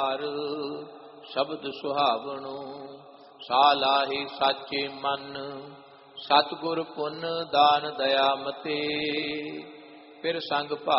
ਸ਼ਬਦ ਸੁਹਾਵਣੋ ਸਾਲਾਹੀ ਸਾਚੇ ਮਨ ਸਤਿਗੁਰ ਪੁੰਨ ਦਾਨ ਦਇਆ ਮਤੇ ਫਿਰ ਸੰਗ